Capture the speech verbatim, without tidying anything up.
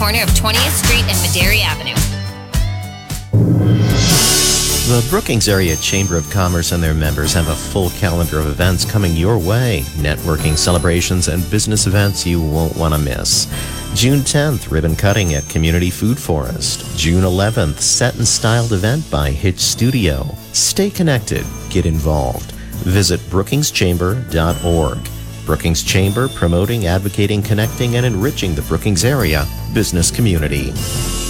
corner of twentieth Street and Madera Avenue. The Brookings Area Chamber of Commerce and their members have a full calendar of events coming your way. Networking, celebrations, and business events you won't want to miss. June tenth, ribbon cutting at Community Food Forest. June eleventh, set and styled event by Hitch Studio. Stay connected. Get involved. Visit brookings chamber dot org. Brookings Chamber, promoting, advocating, connecting, and enriching the Brookings area business community.